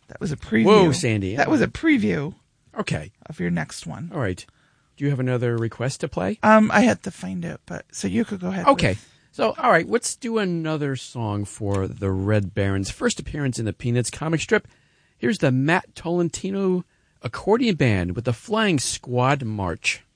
That was a preview. Whoa, Sandy. That was a preview. Okay. Of your next one. All right. Do you have another request to play? I had to find it, but so you could go ahead. Okay. So, all right, let's do another song for the Red Barons' first appearance in the Peanuts comic strip. Here's the Matt Tolentino Accordion Band with the Flying Squad March.